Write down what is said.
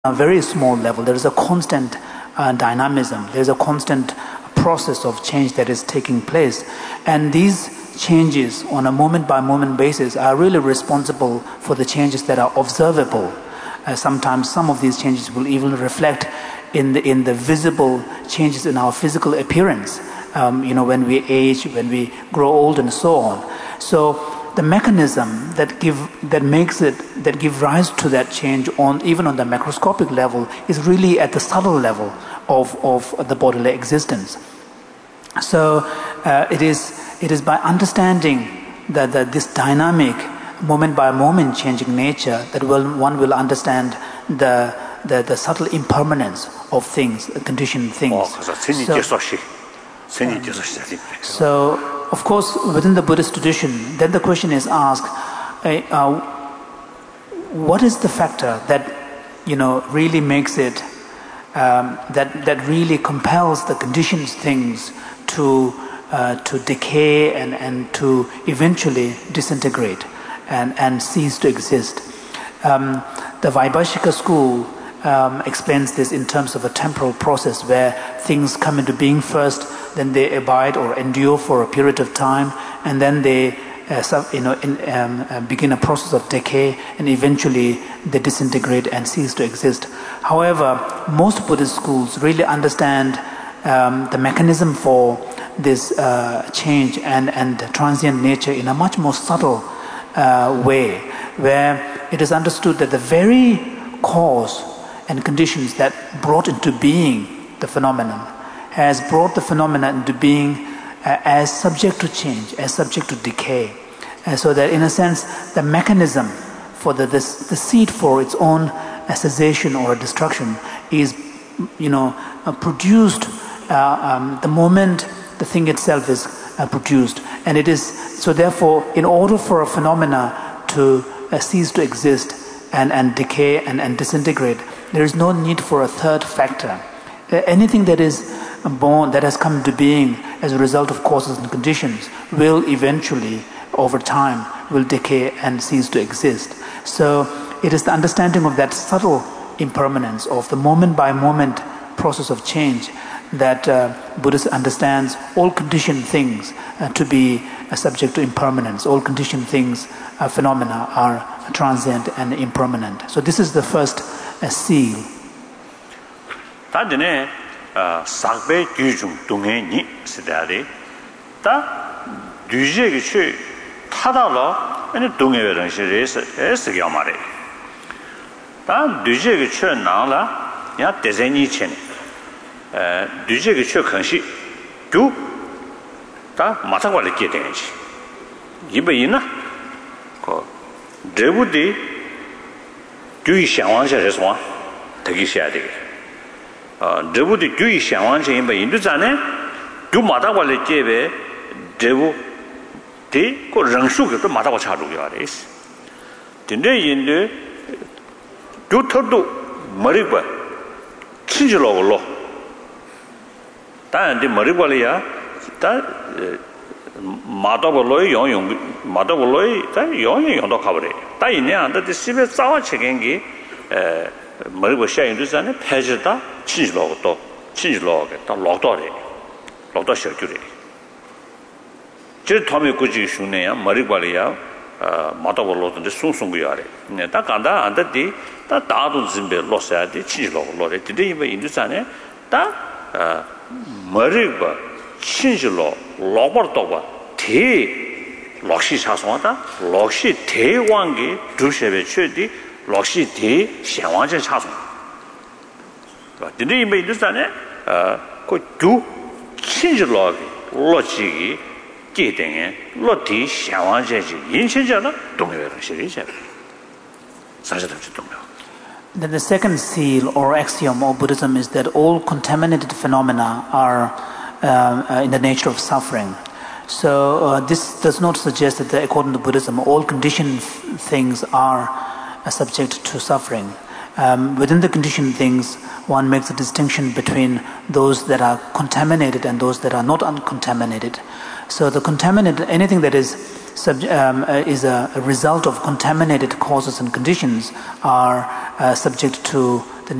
a very small level. There is a constant dynamism. There is a constant process of change that is taking place. And these changes on a moment-by-moment basis are really responsible for the changes that are observable. Sometimes some of these changes will even reflect in the visible changes in our physical appearance, when we age, when we grow old, and so on. So the mechanism that give rise to that change even on the macroscopic level is really at the subtle level of the bodily existence. So it is by understanding that this dynamic moment by moment changing nature that one will understand the subtle impermanence of things, conditioned things. So of course, within the Buddhist tradition, then the question is asked, what is the factor that really makes it that really compels the conditioned things to decay and to eventually disintegrate and cease to exist? The Vaibhashika school explains this in terms of a temporal process where things come into being first, then they abide or endure for a period of time, and then they begin a process of decay, and eventually they disintegrate and cease to exist. However, most Buddhist schools really understand the mechanism for this change and transient nature in a much more subtle way, where it is understood that the very cause and conditions that brought into being the phenomenon has brought the phenomena into being as subject to change, as subject to decay. So that in a sense, the mechanism for the seed for its own cessation or destruction is produced the moment the thing itself is produced. And it is, so therefore, in order for a phenomena to cease to exist and decay and disintegrate, there is no need for a third factor. Anything that is born, that has come into being as a result of causes and conditions, will eventually, over time, will decay and cease to exist. So it is the understanding of that subtle impermanence of the moment-by-moment process of change that Buddhist understands all conditioned things to be subject to impermanence. All conditioned things, phenomena, are transient and impermanent. So this is the first seal. sakbe gyujung dunghe ni sidari ta duje gi chu tada lo ene dunghe wen shi es ge amare ta duje gi chu na la ya dezeni chen duje gi chu kan shi du ta ma ta le ge de ji ibe ina ko debu de du yi xiang wang xia de suan de gi xia de debuti gyui xiangwang chen yinpa yindu zane gyu matagwa le jebe debu di ko rangshu ke to matagwa charu gyo ares dinde yindu gyu tordu marikwa chinji lo lo ta di marikwa le ya ta matagwa lo yong matagwa lo ta yong do khabre ta ine anda di sibe zawa chegengi 머리고 샤인도 전에 패지다 친지로도 친지로게 다 록도래 록도 셔주래 저 tom에 꾸지 슈네야 머리발이야 마다볼로도 숭숭구야래 네다 간다 안다디 다 다도 짐베 로사야디 친지로 로래 디데이베 인도산에 다 머리바 친지로 로버도바 대 록시 사송하다 록시 대왕기 두셰베 최디 록시 대 xiangwang chen cha song ba de ne me de san ne ko du qin ji lo lo ji gi ji den ye lo di xiangwang chen ji yin chen jia de dong yue de xi li jia sa zhe de zhi dong yue. Then the second seal or axiom of Buddhism is that all contaminated phenomena are in the nature of suffering. So this does not suggest that according to Buddhism all conditioned things are subject to suffering. Within the conditioned things, one makes a distinction between those that are contaminated and those that are not uncontaminated. So the contaminated, anything that is a result of contaminated causes and conditions are subject to